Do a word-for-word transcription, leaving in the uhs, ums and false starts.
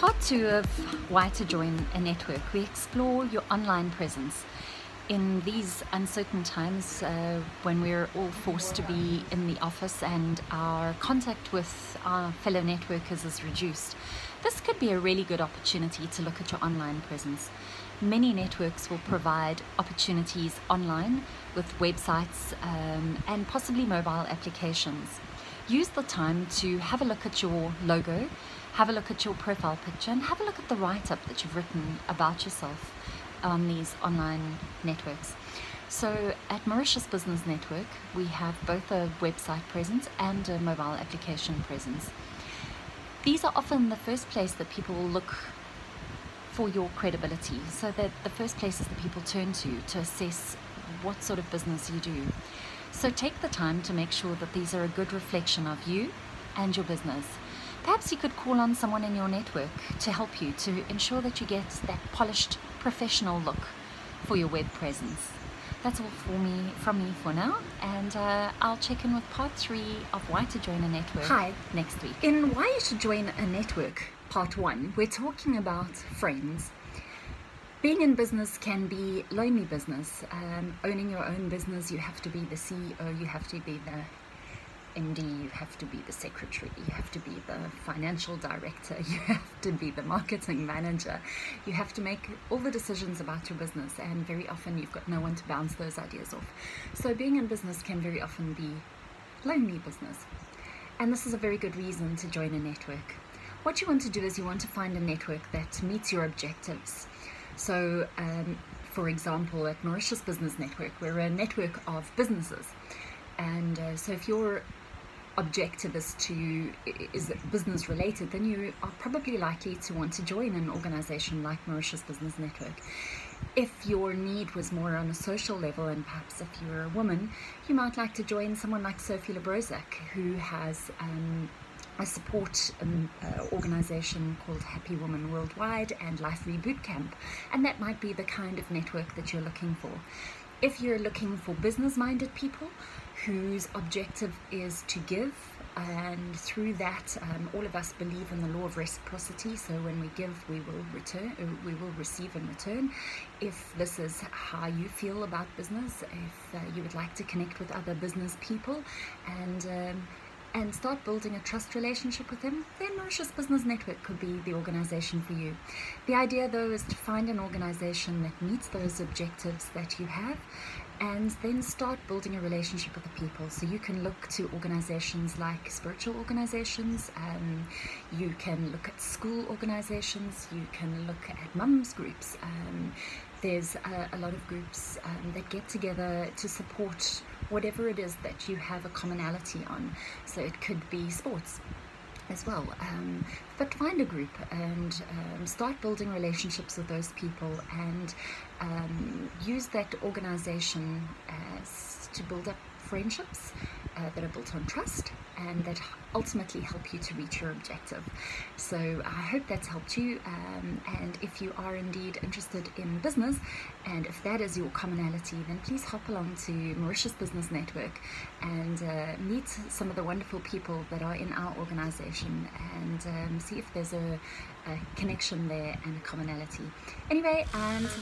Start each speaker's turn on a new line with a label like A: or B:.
A: part two of Why to Join a Network, we explore your online presence. In these uncertain times uh, when we're all forced to be in the office and our contact with our fellow networkers is reduced, this could be a really good opportunity to look at your online presence. Many networks will provide opportunities online with websites um, and possibly mobile applications. Use the time to have a look at your logo, have a look at your profile picture, and have a look at the write-up that you've written about yourself on these online networks. So at Mauritius Business Network, we have both a website presence and a mobile application presence. These are often the first place that people will look for your credibility, so that the first places that people turn to to assess what sort of business you do. So take the time to make sure that these are a good reflection of you and your business. Perhaps you could call on someone in your network to help you to ensure that you get that polished professional look for your web presence. That's all for me from me for now, and uh, I'll check in with part three of Why to Join a Network
B: Hi.
A: next week.
B: In Why You Should Join a Network, part one, we're talking about friends. Being in business can be lonely business. Um, owning your own business, you have to be the C E O, you have to be the M D, you have to be the secretary, you have to be the financial director, you have to be the marketing manager. You have to make all the decisions about your business, and very often you've got no one to bounce those ideas off. So being in business can very often be lonely business. And this is a very good reason to join a network. What you want to do is you want to find a network that meets your objectives. So, um, for example, at Mauritius Business Network, we're a network of businesses. And uh, so if your objective is to is business related, then you are probably likely to want to join an organization like Mauritius Business Network. If your need was more on a social level, and perhaps if you're a woman, you might like to join someone like Sophie Labrozak, who has um, a support um, uh, organization called Happy Woman Worldwide and Life Reboot Camp, and that might be the kind of network that you're looking for. If you're looking for business-minded people whose objective is to give, and through that um, all of us believe in the law of reciprocity, so when we give we will return, uh, we will receive in return. If this is how you feel about business, if uh, you would like to connect with other business people and um, and start building a trust relationship with them, then Mauritius Business Network could be the organization for you. The idea though is to find an organization that meets those objectives that you have, and then start building a relationship with the people. So you can look to organizations like spiritual organizations, um, you can look at school organizations, you can look at mums groups. Um, there's a, a lot of groups um, that get together to support whatever it is that you have a commonality on. So it could be sports as well, um, but find a group and um, start building relationships with those people, and um, use that organization as to build up friendships uh, that are built on trust and that ultimately help you to reach your objective. So I hope that's helped you, um, and if you are indeed interested in business, and if that is your commonality, then please hop along to Mauritius Business Network and uh, meet some of the wonderful people that are in our organization, and um, see if there's a, a connection there and a commonality. Anyway, and